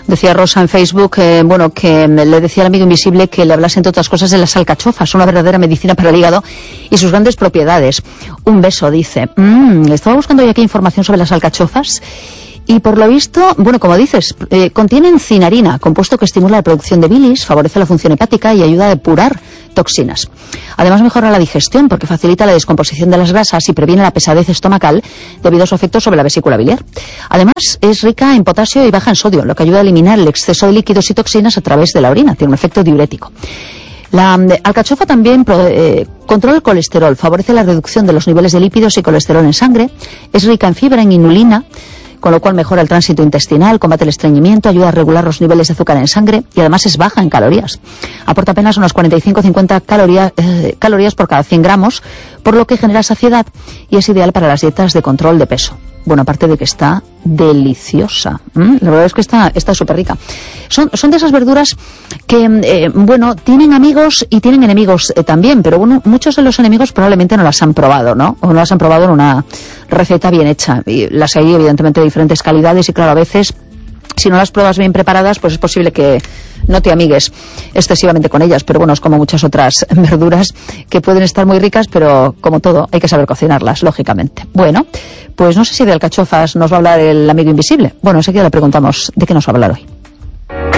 Decía Rosa en Facebook, que le decía al amigo invisible que le hablase, entre otras cosas, de las alcachofas, una verdadera medicina para el hígado y sus grandes propiedades. Un beso, dice. Estaba buscando yo aquí información sobre las alcachofas y por lo visto, como dices, contienen cinarina, compuesto que estimula la producción de bilis, favorece la función hepática y ayuda a depurar toxinas. Además mejora la digestión porque facilita la descomposición de las grasas y previene la pesadez estomacal debido a su efecto sobre la vesícula biliar. Además es rica en potasio y baja en sodio, lo que ayuda a eliminar el exceso de líquidos y toxinas a través de la orina. Tiene un efecto diurético. La alcachofa también controla el colesterol, favorece la reducción de los niveles de lípidos y colesterol en sangre, es rica en fibra, en inulina, con lo cual mejora el tránsito intestinal, combate el estreñimiento, ayuda a regular los niveles de azúcar en sangre y además es baja en calorías. Aporta apenas unas 45-50 calorías por cada 100 gramos, por lo que genera saciedad y es ideal para las dietas de control de peso. Bueno, aparte de que está deliciosa. La verdad es que está súper rica. Son de esas verduras que, tienen amigos y tienen enemigos también, pero muchos de los enemigos probablemente no las han probado, ¿no? O no las han probado en una receta bien hecha. Y las hay, evidentemente, de diferentes calidades y, claro, a veces, si no las pruebas bien preparadas, pues es posible que no te amigues excesivamente con ellas, pero es como muchas otras verduras que pueden estar muy ricas, pero como todo, hay que saber cocinarlas, lógicamente. Bueno, pues no sé si de alcachofas nos va a hablar el amigo invisible. Enseguida le preguntamos de qué nos va a hablar hoy.